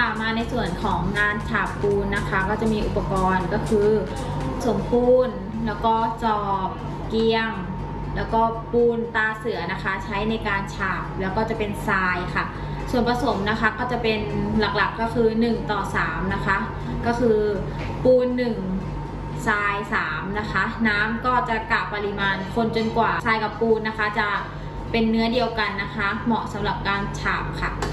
ค่ะมาในส่วนของงานฉาบปูนนะคะก็จะมีอุปกรณ์ก็คือสมปูนแล้วก็จอบเกียงแล้วก็ปูนตาเสือนะคะใช้ในการฉาบแล้วก็จะเป็นทรายค่ะส่วนผสมนะคะก็จะเป็นหลักๆก็คือ1:3นะคะก็คือปูน1ทราย3นะคะน้ำก็จะกะปริมาณคนจนกว่าทรายกับปูนนะคะจะเป็นเนื้อเดียวกันนะคะเหมาะสำหรับการฉาบค่ะ